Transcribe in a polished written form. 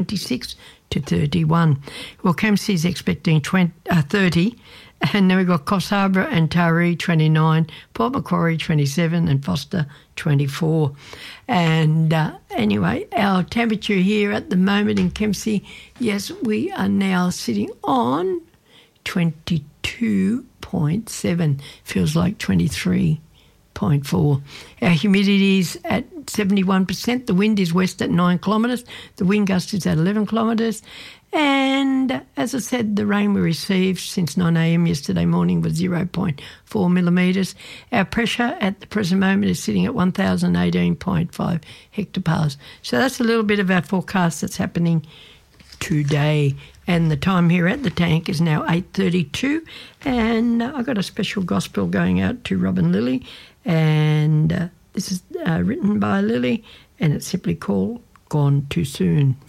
26 to 31. Well, Kempsey's expecting 30. And then we've got Coffs Harbour and Taree 29, Port Macquarie 27 and Foster 24. And anyway, our temperature here at the moment in Kempsey, yes, we are now sitting on 22.7. Feels like 23.4. Our humidity is at 71%. The wind is west at 9 kilometres. The wind gust is at 11 kilometres. And as I said, the rain we received since 9 a.m. yesterday morning was 0.4 millimetres. Our pressure at the present moment is sitting at 1,018.5 hectopascals. So that's a little bit of our forecast that's happening today. And the time here at the tank is now 8:32. And I've got a special gospel going out to Robin Lilly. And this is written by Lily, and it's simply called Gone Too Soon.